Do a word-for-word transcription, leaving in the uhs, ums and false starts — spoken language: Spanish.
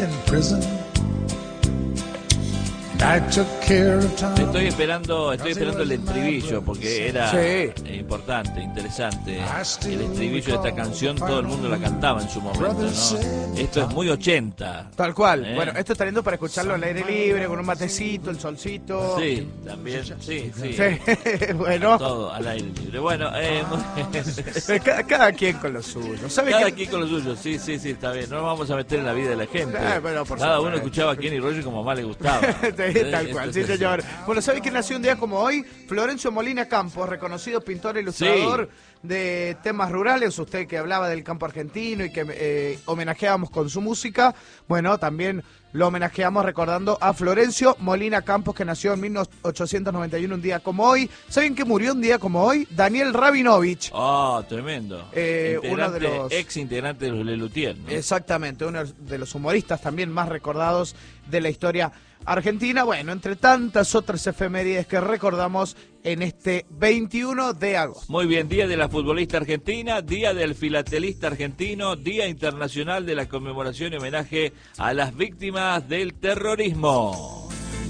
in prison. I took care of Tom. Estoy esperando, estoy esperando el estribillo porque era Sí. importante, interesante. El estribillo de esta canción todo el mundo la cantaba en su momento, ¿no? Esto es muy ochenta. Tal cual. ¿Eh? Bueno, esto está lindo para escucharlo al aire libre, con un matecito, el solcito. Sí, también, sí, sí. Sí. Bueno, Todo al aire libre. Bueno, eh, cada, cada quien con lo suyo. ¿Sabe cada qué? quien con lo suyo, sí, sí, sí, está bien. No nos vamos a meter en la vida de la gente. Eh, bueno, por Cada uno supuesto. escuchaba a Kenny Rogers como más le gustaba. Sí, tal Eh, cual, sí, entonces, señor. Bueno, ¿sabe quién nació un día como hoy? Florencio Molina Campos, reconocido pintor e ilustrador de temas rurales. Usted que hablaba del campo argentino y que eh, homenajeábamos con su música. Bueno, también lo homenajeamos recordando a Florencio Molina Campos, que nació en mil ochocientos noventa y uno, un día como hoy. ¿Saben que murió un día como hoy? Daniel Rabinovich. Oh, tremendo. Eh, uno Integrante, de los- ex integrante de los Lelutier, ¿no? Exactamente, uno de los humoristas también más recordados de la historia argentina. Bueno, entre tantas otras efemérides que recordamos en este veintiuno de agosto. Muy bien, Día de la Futbolista Argentina, Día del Filatelista Argentino, Día Internacional de la Conmemoración y Homenaje a las Víctimas del Terrorismo.